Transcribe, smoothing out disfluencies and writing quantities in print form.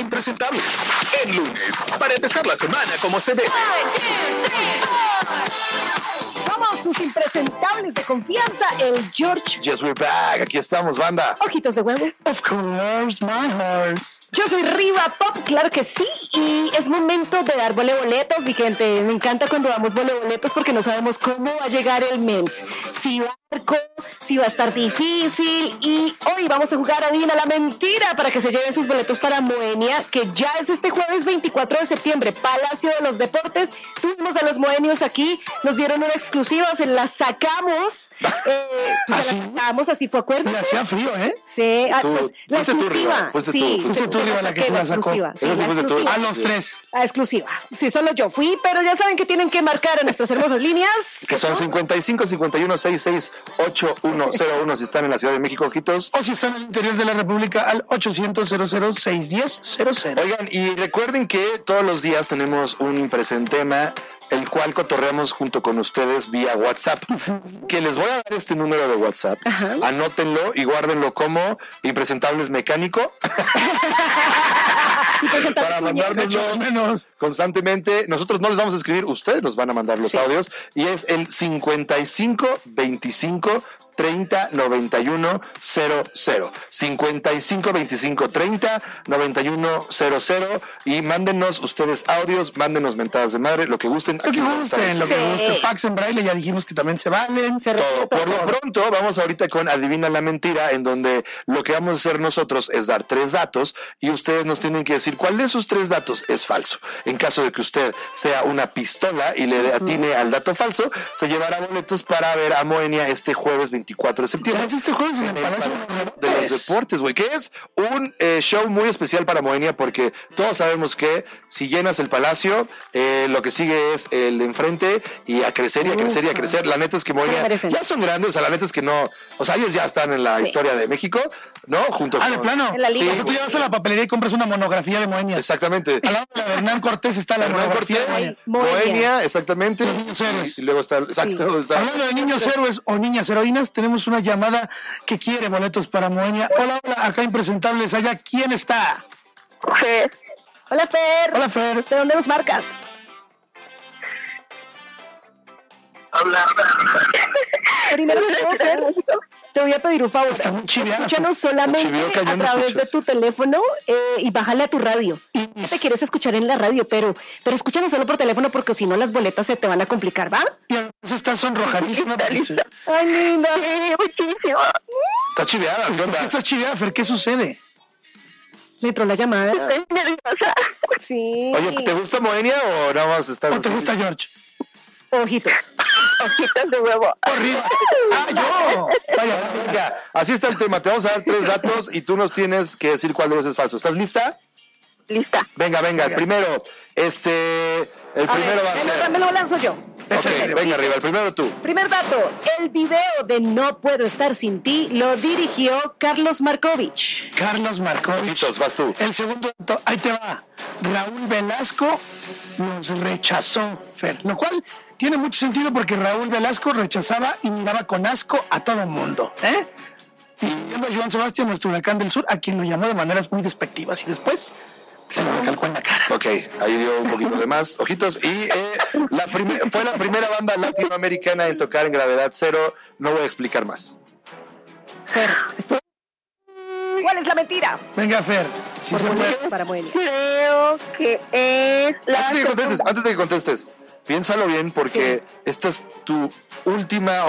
impresentables. El lunes, para empezar la semana como se debe. Somos sus impresentables de confianza, el George. Yes, we're back. Aquí estamos, banda. Ojitos de huevo. Of course, my horse. Yo soy Riva Pop, claro que sí. Y es momento de dar boletos, mi gente. Me encanta cuando damos boletos porque no sabemos cómo va a llegar el mes. Si va a si va a estar difícil. Y hoy vamos a jugar Adivina la Mentira para que se lleven sus boletos para Moenia, que ya es este jueves 24 de septiembre, Palacio de los Deportes. Tuvimos a los moenios aquí, nos dieron una exclusiva, se la sacamos. ¿Así? Se la sacamos, así fue, acuerdo. Le hacía frío, ¿eh? Sí, Tú, la fuiste tú, exclusiva. Riva, fuiste Sí, tú. Fuiste tú, Riva, la que se la sacó. exclusiva. Sí, Esa sí la fuiste tú. exclusiva. A los tres. La exclusiva. Sí, solo yo fui, pero ya saben que tienen que marcar en nuestras hermosas líneas. Que son 55 51 66 8101 si están en la Ciudad de México, ojitos. O si están en el interior de la República, al 800-00-610-00. Oigan, y recuerden que todos los días tenemos un impresentema, el cual cotorreamos junto con ustedes vía WhatsApp. Que les voy a dar este número de WhatsApp. Ajá. Anótenlo y guárdenlo como Impresentables Mecánico. Para mandárnoslo menos. constantemente. Nosotros no les vamos a escribir, ustedes nos van a mandar los audios. Y es el 55 25 30 91 00. 55 25 30 91 00. Y mándenos ustedes audios, mándenos mentadas de madre, lo que gusten. Lo que gusten, lo que Sí. guste. Pax en braille, ya dijimos que también se valen. Se Todo. respeta Por lo todo. pronto, vamos ahorita con Adivina la Mentira, en donde lo que vamos a hacer nosotros es dar 3 datos y ustedes nos tienen que decir cuál de esos 3 datos es falso. En caso de que usted sea una pistola y le atine al dato falso, se llevará boletos para ver a Moenia este jueves 24 de septiembre. ¿Sabes este jueves en el Palacio De los Deportes, güey, que es un show muy especial para Moenia porque todos sabemos que si llenas el Palacio, lo que sigue es el de enfrente y a crecer y a crecer y a crecer. La neta es que Moenia merecen. ya son grandes, o sea, la neta es que no, o sea, ellos ya están en la Sí. historia de México, ¿no? Junto Ah, de plano. En la liga. O sea, tú llevas a la papelería y compras una monografía de Moenia. Exactamente. Al lado de la de Hernán Cortés está la Hernán monografía Cortés, de Moenia. Moenia. Moenia, exactamente. Los niños héroes. Y luego está, exacto, está- Hablando de niños héroes o niñas heroínas, tenemos una llamada que quiere boletos para Moenia. Hola, hola, acá impresentables. Allá, ¿quién está? Fer, Hola, Fer. Hola, Fer. ¿De dónde nos marcas? habla. Primero que todo, Fer, te voy a pedir un favor. Está muy chiviada. Escúchanos solamente Chivió que yo a no través escucho de eso. tu teléfono y bájale a tu radio. No te quieres escuchar en la radio, pero escúchanos solo por teléfono porque si no las boletas se te van a complicar, ¿va? Y además está sonrojadísima. Parece. Ay, linda. Sí, muchísimo. está chiveada, ¿qué ¿Por onda? qué estás chiviada, Fer? ¿Qué sucede? Le entró la llamada. Estoy nerviosa. Sí. Oye, ¿te gusta Moenia o nada más estás ¿O te así? gusta George? Ojitos. Ojitos de huevo. Arriba. ¡Ah, yo! Vaya, Venga, así está el tema. Te vamos a dar 3 datos y tú nos tienes que decir cuál de ellos es falso. ¿Estás lista? Lista. Venga. El primero, el primero va a ser. Me lo lanzo yo. Ok, venga arriba, el primero tú. Primer dato, el video de No Puedo Estar Sin Ti lo dirigió Carlos Markovich. Carlos Markovich. Ojitos, vas tú. El segundo dato, ahí te va. Raúl Velasco nos rechazó, Fer. Lo cual tiene mucho sentido porque Raúl Velasco rechazaba y miraba con asco a todo el mundo, ¿eh? Incluyendo a Joan Sebastián, nuestro huracán del sur, a quien lo llamó de maneras muy despectivas y después se lo recalcó en la cara. Ok, ahí dio un poquito de más. Ojitos. Y fue la primera banda latinoamericana en tocar en gravedad cero. No voy a explicar más. Fer, ¿cuál es la mentira? Venga, Fer, si se puede. Para Moenia. Creo que es la Antes de que contestes, piénsalo bien porque esta es tu última